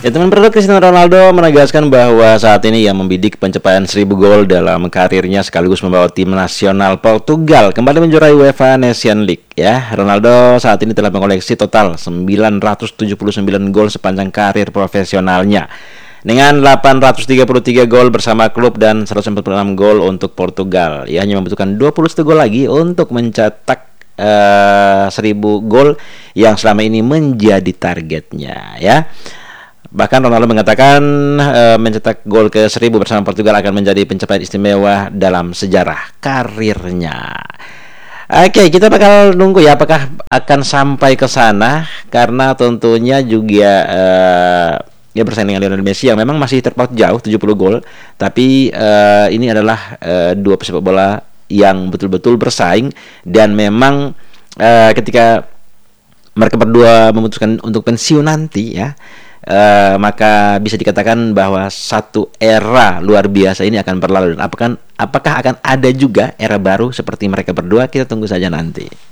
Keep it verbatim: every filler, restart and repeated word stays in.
Ya, teman perlu Cristiano Ronaldo menegaskan bahwa saat ini ia membidik pencapaian seribu gol dalam karirnya sekaligus membawa tim nasional Portugal kembali menjuarai UEFA Nation League ya. Ronaldo saat ini telah mengoleksi total sembilan ratus tujuh puluh sembilan gol sepanjang karir profesionalnya. Dengan delapan ratus tiga puluh tiga gol bersama klub dan seratus empat puluh enam gol untuk Portugal. Ia hanya membutuhkan dua puluh satu gol lagi untuk mencetak uh, seribu gol yang selama ini menjadi targetnya ya. Bahkan Ronaldo mengatakan uh, mencetak gol ke seribu bersama Portugal akan menjadi pencapaian istimewa dalam sejarah karirnya. Oke, kita bakal nunggu ya apakah akan sampai ke sana, karena tentunya juga uh, ya bersaing dengan Lionel Messi yang memang masih terpaut jauh tujuh puluh gol, tapi uh, ini adalah uh, dua pesepak bola yang betul-betul bersaing, dan memang uh, ketika mereka berdua memutuskan untuk pensiun nanti ya, Uh, maka bisa dikatakan bahwa satu era luar biasa ini akan berlalu. Dan apakah, apakah akan ada juga era baru seperti mereka berdua? Kita tunggu saja nanti.